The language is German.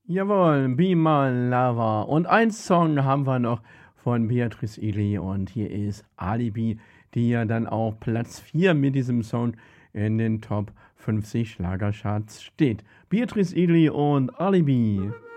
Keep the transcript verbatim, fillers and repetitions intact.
Jawohl, Be My Lover. Und ein Song haben wir noch von Beatrice Egli und hier ist Alibi, die ja dann auf Platz vier mit diesem Song in den Top fünfzig Schlagercharts steht. Beatrice Egli und Alibi.